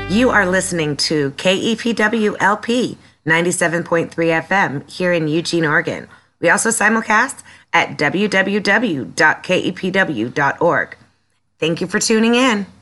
You are listening to KEPW LP 97.3 FM here in Eugene, Oregon. We also simulcast at www.kepw.org. Thank you for tuning in.